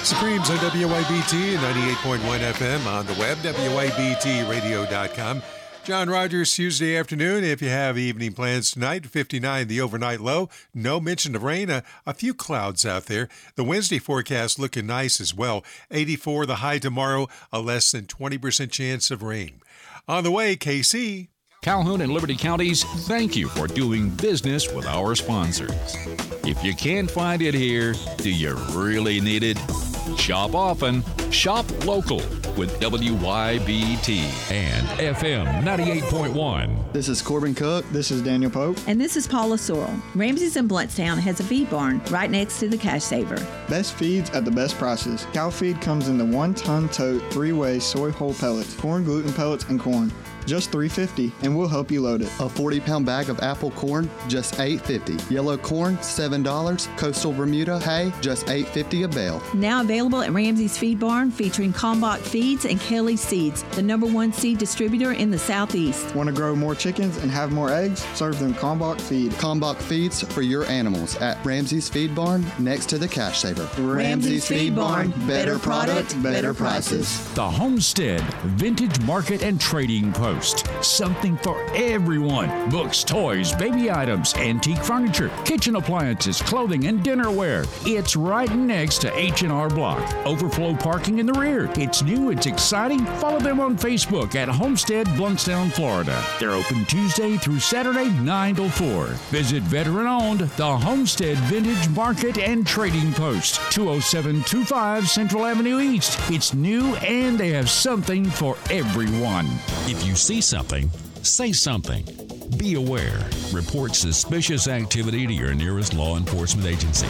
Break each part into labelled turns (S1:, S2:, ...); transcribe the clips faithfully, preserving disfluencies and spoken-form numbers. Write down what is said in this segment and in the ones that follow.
S1: Supremes on W I B T and ninety-eight point one F M on the web, W I B T radio dot com. John Rogers, Tuesday afternoon. If you have evening plans tonight, fifty-nine the overnight low. No mention of rain. A, a few clouds out there. The Wednesday forecast looking nice as well. eighty-four the high tomorrow. A less than twenty percent chance of rain. On the way, K C.
S2: Calhoun and Liberty Counties, thank you for doing business with our sponsors. If you can't find it here, do you really need it? Shop often, shop local with W Y B T and F M ninety-eight point one.
S3: This is Corbin Cook. This is Daniel Pope.
S4: And this is Paula Sorrell. Ramsey's in Bluntstown has a feed barn right next to the Cash Saver.
S3: Best feeds at the best prices. Cow feed comes in the one-ton tote, three-way soy whole pellets, corn gluten pellets, and corn. Just three dollars and fifty cents, and we'll help you load it.
S5: A forty-pound bag of apple corn, just eight dollars and fifty cents. Yellow corn, seven dollars. Coastal Bermuda hay, just eight dollars and fifty cents a bale.
S4: Now available at Ramsey's Feed Barn, featuring Kalmbach Feeds and Kelly Seeds, the number one seed distributor in the Southeast.
S3: Want to grow more chickens and have more eggs? Serve them Kalmbach Feed.
S5: Kalmbach Feeds for your animals at Ramsey's Feed Barn, next to the Cash Saver.
S4: Ramsey's Feed Barn. Better product, better prices.
S2: The Homestead Vintage Market and Trading Post. Something for everyone. Books, toys, baby items, antique furniture, kitchen appliances, clothing, and dinnerware. It's right next to H and R Block. Overflow parking in the rear. It's new, it's exciting. Follow them on Facebook at Homestead Bluntstown, Florida. They're open Tuesday through Saturday, nine till four. Visit veteran-owned The Homestead Vintage Market and Trading Post, two oh seven two five Central Avenue East. It's new and they have something for everyone.
S6: If you see something, say something. Be aware. Report suspicious activity to your nearest law enforcement agency.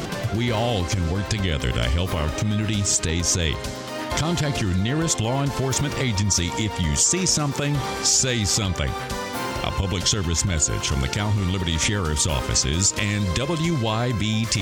S6: We all can work together to help our community stay safe. Contact your nearest law enforcement agency if you see something, say something. A public service message from the Calhoun Liberty Sheriff's Offices and W Y B T.